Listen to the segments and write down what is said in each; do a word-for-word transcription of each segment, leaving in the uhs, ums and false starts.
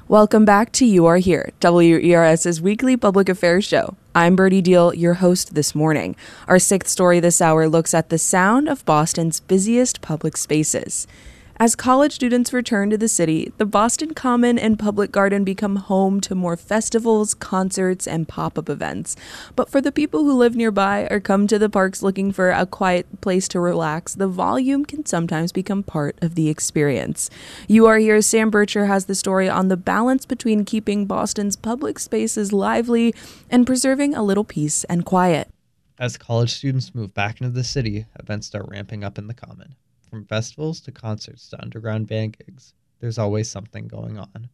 Welcome back to You Are Here, WERS's weekly public affairs show. I'm Birdie Deal, your host this morning. Our sixth story this hour looks at the sound of Boston's busiest public spaces. As college students return to the city, the Boston Common and Public Garden become home to more festivals, concerts, and pop-up events. But for the people who live nearby or come to the parks looking for a quiet place to relax, the volume can sometimes become part of the experience. You Are Here, Sam Bircher has the story on the balance between keeping Boston's public spaces lively and preserving a little peace and quiet. As college students move back into the city, events start ramping up in the Common. From festivals to concerts to underground band gigs, there's always something going on.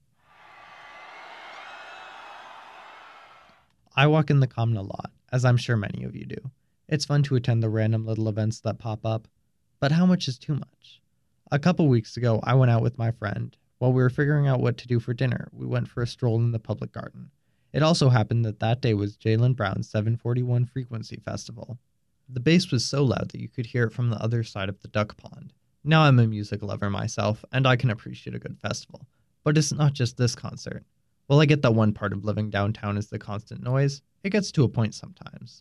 I walk in the Common a lot, as I'm sure many of you do. It's fun to attend the random little events that pop up, but how much is too much? A couple weeks ago, I went out with my friend. While we were figuring out what to do for dinner, we went for a stroll in the Public Garden. It also happened that that day was Jaylen Brown's seven forty-one Frequency Festival. The bass was so loud that you could hear it from the other side of the duck pond. Now I'm a music lover myself, and I can appreciate a good festival. But it's not just this concert. While I get that one part of living downtown is the constant noise, it gets to a point sometimes.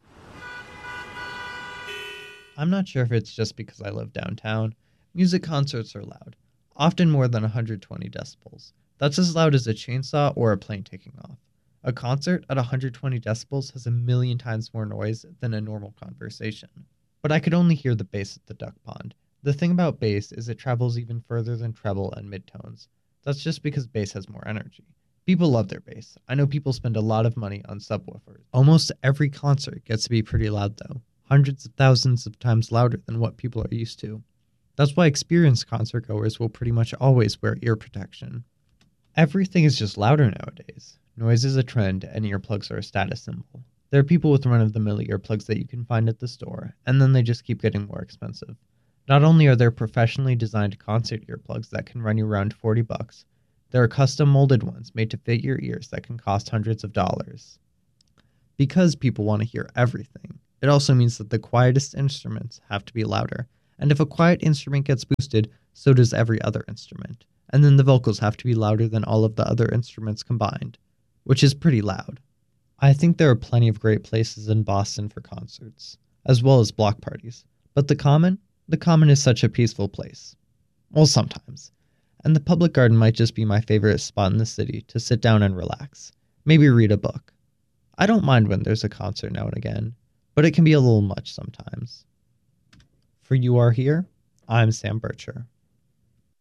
I'm not sure if it's just because I live downtown. Music concerts are loud, often more than one hundred twenty decibels. That's as loud as a chainsaw or a plane taking off. A concert at one hundred twenty decibels has a million times more noise than a normal conversation. But I could only hear the bass at the duck pond. The thing about bass is it travels even further than treble and midtones. That's just because bass has more energy. People love their bass. I know people spend a lot of money on subwoofers. Almost every concert gets to be pretty loud though. Hundreds of thousands of times louder than what people are used to. That's why experienced concert goers will pretty much always wear ear protection. Everything is just louder nowadays. Noise is a trend, and earplugs are a status symbol. There are people with run-of-the-mill earplugs that you can find at the store, and then they just keep getting more expensive. Not only are there professionally designed concert earplugs that can run you around forty bucks, there are custom-molded ones made to fit your ears that can cost hundreds of dollars. Because people want to hear everything, it also means that the quietest instruments have to be louder, and if a quiet instrument gets boosted, so does every other instrument, and then the vocals have to be louder than all of the other instruments combined, which is pretty loud. I think there are plenty of great places in Boston for concerts, as well as block parties. But the Common? The Common is such a peaceful place. Well, sometimes. And the Public Garden might just be my favorite spot in the city to sit down and relax. Maybe read a book. I don't mind when there's a concert now and again, but it can be a little much sometimes. For You Are Here, I'm Sam Bircher.